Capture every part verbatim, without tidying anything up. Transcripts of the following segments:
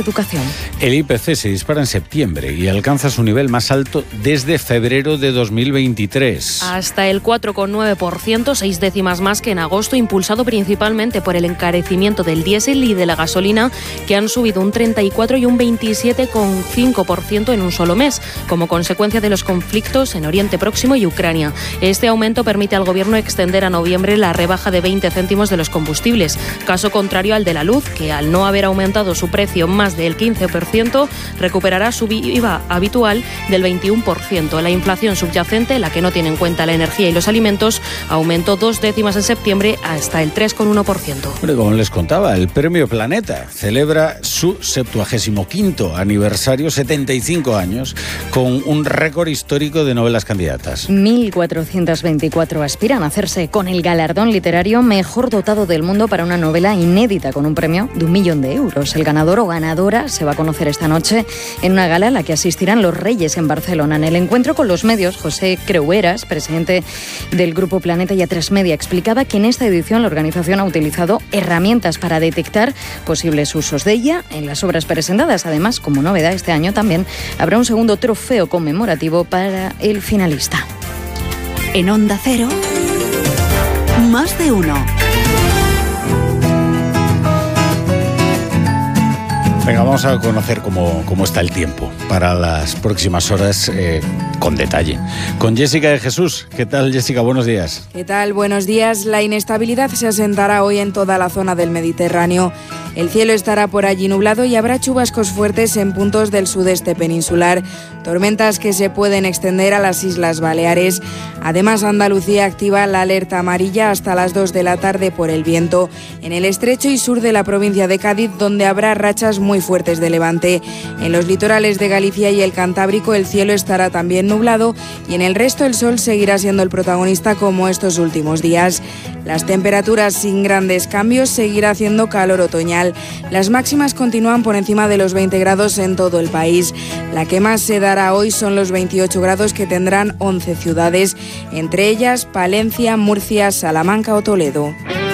educación. El I P C se dispara en septiembre y alcanza su nivel más alto desde febrero de dos mil veintitrés. Hasta el cuatro coma nueve por ciento, seis décimas más que en agosto, impulsado principalmente por el encarecimiento del diésel y de la gasolina, que han subido un treinta y cuatro y un veintisiete coma cinco por ciento en un solo mes, como consecuencia de los conflictos en Oriente Próximo y Ucrania. Este aumento permite al Gobierno extender a noviembre la rebaja de veinte céntimos de los combustibles, caso contrario al de la luz, que al no haber aumentado su precio más del quince por ciento, recuperará su I V A habitual del veintiuno por ciento. La inflación subyacente, la que no tiene en cuenta la energía y los alimentos, aumentó dos décimas en septiembre hasta el tres coma uno por ciento. Bueno, como les contaba, el Premio Planeta celebra su septuagésimo quinto aniversario, setenta y cinco años, con un récord histórico de novelas candidatas. mil cuatrocientos veinticuatro aspiran a hacerse con el galardón literario mejor dotado del mundo para una novela inédita, con un premio de un millón de euros. El ganador o ganadora se va a conocer esta noche en una gala a la que asistirán los Reyes en Barcelona. En el encuentro con los medios, José Creueras, presidente del Grupo Planeta y A tres Media, explicaba que en esta edición la organización ha utilizado herramientas para detectar posibles usos de ella en las obras presentadas. Además, como novedad, este año también habrá un segundo trofeo conmemorativo para el finalista. En Onda Cero, Más de Uno. Venga, vamos a conocer cómo, cómo está el tiempo para las próximas horas eh, con detalle. Con Jessica de Jesús. ¿Qué tal, Jessica? Buenos días. ¿Qué tal? Buenos días. La inestabilidad se asentará hoy en toda la zona del Mediterráneo. El cielo estará por allí nublado y habrá chubascos fuertes en puntos del sudeste peninsular, tormentas que se pueden extender a las Islas Baleares. Además, Andalucía activa la alerta amarilla hasta las dos de la tarde por el viento en el estrecho y sur de la provincia de Cádiz, donde habrá rachas muy fuertes de levante. En los litorales de Galicia y el Cantábrico el cielo estará también nublado y en el resto el sol seguirá siendo el protagonista como estos últimos días. Las temperaturas sin grandes cambios, seguirá haciendo calor otoñal. Las máximas continúan por encima de los veinte grados en todo el país. La que más se dará hoy son los veintiocho grados que tendrán once ciudades, entre ellas Palencia, Murcia, Salamanca o Toledo.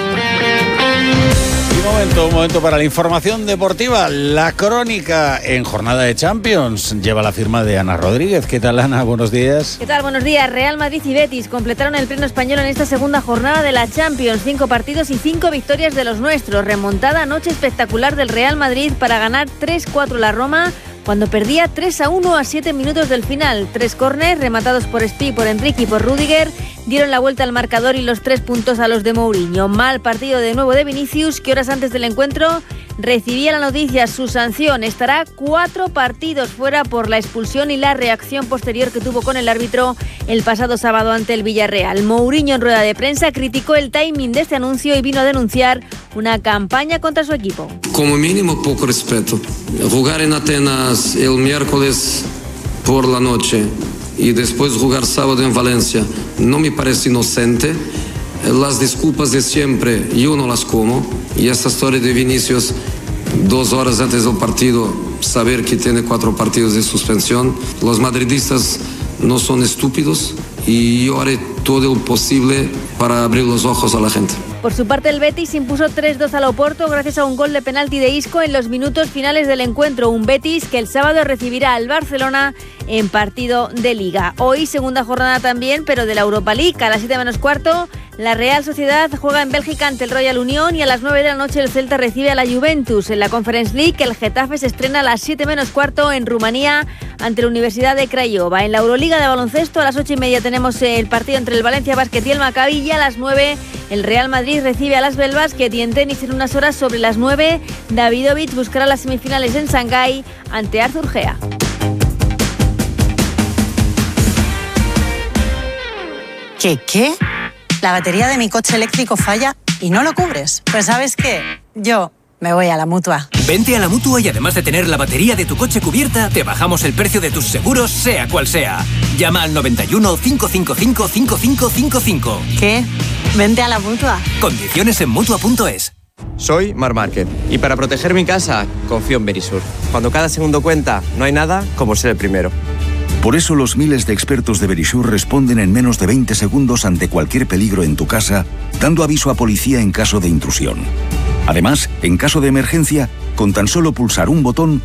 Un momento, un momento para la información deportiva. La crónica en jornada de Champions lleva la firma de Ana Rodríguez. ¿Qué tal, Ana? Buenos días. ¿Qué tal? Buenos días. Real Madrid y Betis completaron el pleno español en esta segunda jornada de la Champions. Cinco partidos y cinco victorias de los nuestros. Remontada anoche espectacular del Real Madrid para ganar tres cuatro la Roma, cuando perdía tres a uno a siete minutos del final. Tres córners rematados por Spi, por Enrique y por Rüdiger dieron la vuelta al marcador y los tres puntos a los de Mourinho. Mal partido de nuevo de Vinicius, que horas antes del encuentro recibía la noticia, su sanción. Estará cuatro partidos fuera por la expulsión y la reacción posterior que tuvo con el árbitro el pasado sábado ante el Villarreal. Mourinho, en rueda de prensa, criticó el timing de este anuncio y vino a denunciar una campaña contra su equipo. Como mínimo, poco respeto. Jugar en Atenas el miércoles por la noche y después jugar sábado en Valencia no me parece inocente. Las disculpas de siempre yo no las como, y esta historia de Vinicius dos horas antes del partido saber que tiene cuatro partidos de suspensión. Los madridistas no son estúpidos y yo haré todo lo posible para abrir los ojos a la gente. Por su parte, el Betis impuso tres dos al Oporto gracias a un gol de penalti de Isco en los minutos finales del encuentro. Un Betis que el sábado recibirá al Barcelona en partido de Liga. Hoy, segunda jornada también, pero de la Europa League. A las siete menos cuarto, la Real Sociedad juega en Bélgica ante el Royal Unión y a las nueve de la noche el Celta recibe a la Juventus. En la Conference League, el Getafe se estrena a las siete menos cuarto en Rumanía ante la Universidad de Craiova. En la Euroliga de baloncesto, a las ocho y media tenemos el partido entre el Valencia Basket y el Maccabi, y a las nueve el Real Madrid recibe a las Asvel Basket, y en tenis en unas horas sobre las nueve Davidovich buscará las semifinales en Shanghái ante Arthur Gea. ¿Qué qué? La batería de mi coche eléctrico falla y no lo cubres. Pues ¿sabes qué? Yo me voy a la Mutua. Vente a la Mutua y además de tener la batería de tu coche cubierta, te bajamos el precio de tus seguros, sea cual sea. Llama al noventa y uno, cinco cinco cinco, cinco cinco cinco cinco. ¿Qué? Vente a la Mutua. Condiciones en Mutua punto es. Soy Mar Márquez y para proteger mi casa confío en Verisur. Cuando cada segundo cuenta, no hay nada como ser el primero. Por eso los miles de expertos de Verisur responden en menos de veinte segundos ante cualquier peligro en tu casa, dando aviso a policía en caso de intrusión. Además, en caso de emergencia, con tan solo pulsar un botón,